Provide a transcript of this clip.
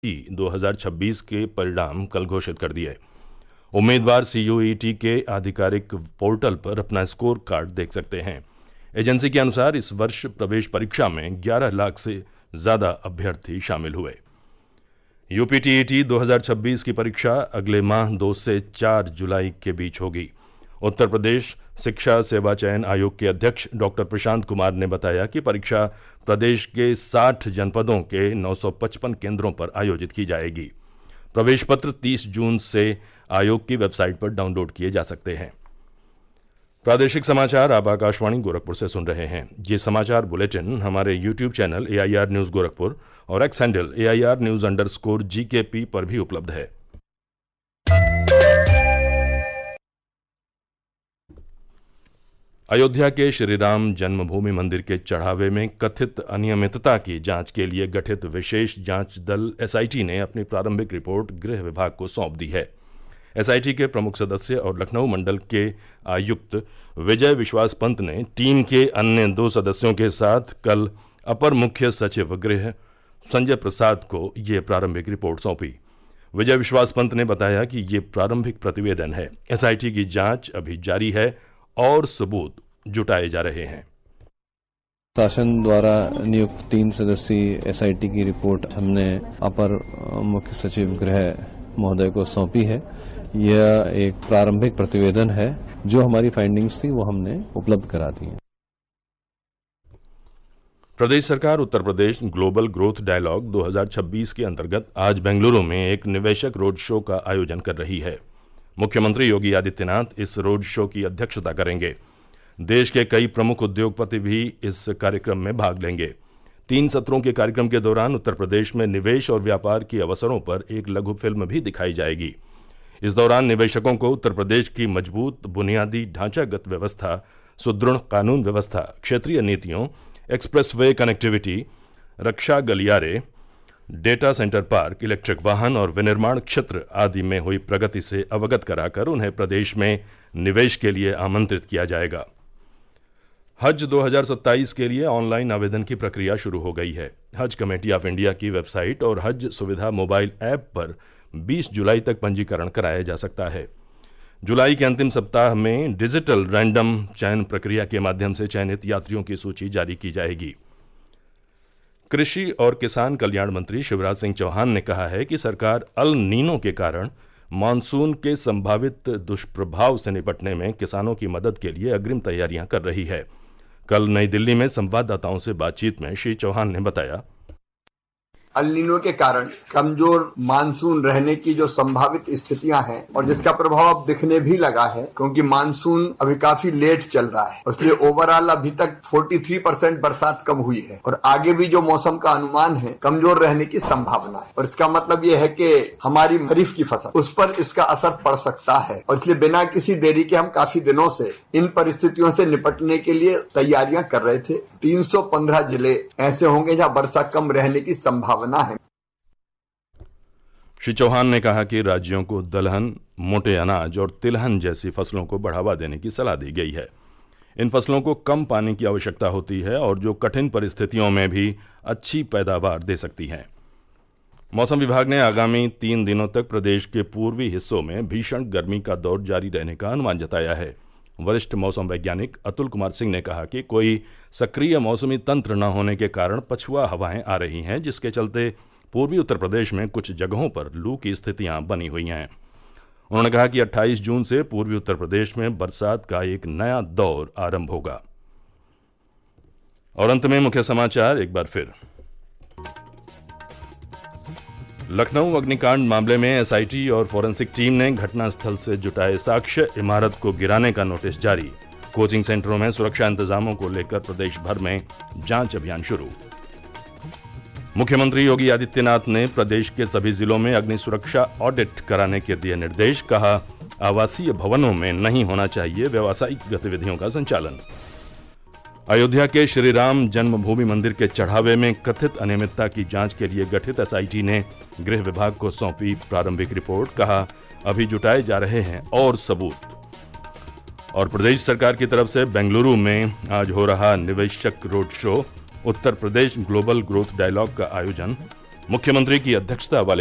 2026 के परिणाम कल घोषित कर दिए। उम्मीदवार CUET के आधिकारिक पोर्टल पर अपना स्कोर कार्ड देख सकते हैं। एजेंसी के अनुसार इस वर्ष प्रवेश परीक्षा में 11 लाख से ज़्यादा अभ्यर्थी शामिल हुए। UPTET 2026 की परीक्षा अगले माह 2 से 4 जुलाई के बीच होगी। उत्तर प्रदेश शिक्षा सेवा चयन आयोग के अध्यक्ष डॉक्टर प्रशांत कुमार ने बताया कि परीक्षा प्रदेश के 60 जनपदों के 955 केंद्रों पर आयोजित की जाएगी। प्रवेश पत्र 30 जून से आयोग की वेबसाइट पर डाउनलोड किए जा सकते हैं। प्रादेशिक समाचार आप आकाशवाणी गोरखपुर से सुन रहे हैं। ये समाचार बुलेटिन हमारे YouTube channel AIR news Gorakhpur और एक्स हैंडल AIR न्यूज़_GKP पर भी उपलब्ध है। अयोध्या के श्रीराम जन्मभूमि मंदिर के चढ़ावे में कथित अनियमितता की जांच के लिए गठित विशेष जांच दल SIT ने अपनी प्रारंभिक रिपोर्ट गृह विभाग को सौंप दी है। SIT के प्रमुख सदस्य और लखनऊ मंडल के आयुक्त विजय विश्वास पंत ने टीम के अन्य 2 सदस्यों के साथ कल अपर मुख्य सचिव गृह संजय प्रसाद को ये प्रारंभिक रिपोर्ट सौंपी। विजय विश्वास पंत ने बताया कि ये प्रारंभिक प्रतिवेदन है। SIT की जांच अभी जारी है और सबूत जुटाए जा रहे हैं। शासन द्वारा नियुक्त 3 सदस्यीय SIT की रिपोर्ट हमने अपर मुख्य सचिव गृह महोदय को सौंपी है। यह एक प्रारंभिक प्रतिवेदन है। जो हमारी फाइंडिंग्स थी वो हमने उपलब्ध करा दी है। प्रदेश सरकार Uttar Pradesh global growth dialogue 2026 के अंतर्गत आज बेंगलुरु में एक निवेशक रोड शो का आयोजन कर रही है। मुख्यमंत्री योगी आदित्यनाथ इस रोड शो की अध्यक्षता करेंगे। देश के कई प्रमुख उद्योगपति भी इस कार्यक्रम में भाग लेंगे। 3 सत्रों के कार्यक्रम के दौरान उत्तर प्रदेश में निवेश और व्यापार के अवसरों पर एक लघु फिल्म भी दिखाई जाएगी। इस दौरान निवेशकों को उत्तर प्रदेश की मजबूत बुनियादी ढांचागत व्यवस्था, सुदृढ़ कानून व्यवस्था, क्षेत्रीय नीतियों, एक्सप्रेसवे कनेक्टिविटी, रक्षा गलियारे, डेटा सेंटर पार्क, इलेक्ट्रिक वाहन और विनिर्माण क्षेत्र आदि में हुई प्रगति से अवगत कराकर उन्हें प्रदेश में निवेश के लिए आमंत्रित किया जाएगा। हज 2027 के लिए ऑनलाइन आवेदन की प्रक्रिया शुरू हो गई है। हज कमेटी ऑफ इंडिया की वेबसाइट और हज सुविधा मोबाइल ऐप पर 20 जुलाई तक पंजीकरण कराया जा सकता है। जुलाई के अंतिम सप्ताह में डिजिटल रैंडम चयन प्रक्रिया के माध्यम से चयनित यात्रियों की सूची जारी की जाएगी। कृषि और किसान कल्याण मंत्री शिवराज सिंह चौहान ने कहा है कि सरकार अल नीनो के कारण मानसून के संभावित दुष्प्रभाव से निपटने में किसानों की मदद के लिए अग्रिम तैयारियां कर रही है। कल नई दिल्ली में संवाददाताओं से बातचीत में श्री चौहान ने बताया, अल नीनो के कारण कमजोर मानसून रहने की जो संभावित स्थितियां हैं और जिसका प्रभाव अब दिखने भी लगा है, क्योंकि मानसून अभी काफी लेट चल रहा है, इसलिए ओवरऑल अभी तक 43% बरसात कम हुई है और आगे भी जो मौसम का अनुमान है कमजोर रहने की संभावना है। और इसका मतलब ये है कि हमारी खरीफ की फसल, उस पर इसका असर पड़ सकता है और इसलिए बिना किसी देरी के हम काफी दिनों से इन परिस्थितियों से निपटने के लिए तैयारियां कर रहे थे। 315 जिले ऐसे होंगे जहाँ वर्षा कम रहने की संभावना है। श्री चौहान ने कहा कि राज्यों को दलहन, मोटे अनाज और तिलहन जैसी फसलों को बढ़ावा देने की सलाह दी गई है। इन फसलों को कम पानी की आवश्यकता होती है और जो कठिन परिस्थितियों में भी अच्छी पैदावार दे सकती हैं। मौसम विभाग ने आगामी 3 दिनों तक प्रदेश के पूर्वी हिस्सों में भीषण गर्मी का दौर जारी रहने का अनुमान जताया है। वरिष्ठ मौसम वैज्ञानिक अतुल कुमार सिंह ने कहा कि कोई सक्रिय मौसमी तंत्र न होने के कारण पछुआ हवाएं आ रही हैं, जिसके चलते पूर्वी उत्तर प्रदेश में कुछ जगहों पर लू की स्थितियां बनी हुई हैं। उन्होंने कहा कि 28 जून से पूर्वी उत्तर प्रदेश में बरसात का एक नया दौर आरंभ होगा। और अंत में मुख्य समाचार एक बार फिर। लखनऊ अग्निकांड मामले में SIT और फॉरेंसिक टीम ने घटनास्थल से जुटाए साक्ष्य, इमारत को गिराने का नोटिस जारी। कोचिंग सेंटरों में सुरक्षा इंतजामों को लेकर प्रदेश भर में जांच अभियान शुरू। मुख्यमंत्री योगी आदित्यनाथ ने प्रदेश के सभी जिलों में अग्नि सुरक्षा ऑडिट कराने के दिए निर्देश। कहा, आवासीय भवनों में नहीं होना चाहिए व्यावसायिक गतिविधियों का संचालन। अयोध्या के श्रीराम जन्मभूमि मंदिर के चढ़ावे में कथित अनियमितता की जांच के लिए गठित SIT ने गृह विभाग को सौंपी प्रारंभिक रिपोर्ट। कहा, अभी जुटाए जा रहे हैं और सबूत। और प्रदेश सरकार की तरफ से बेंगलुरु में आज हो रहा निवेशक road show, Uttar Pradesh global growth dialogue का आयोजन, मुख्यमंत्री की अध्यक्षता वाले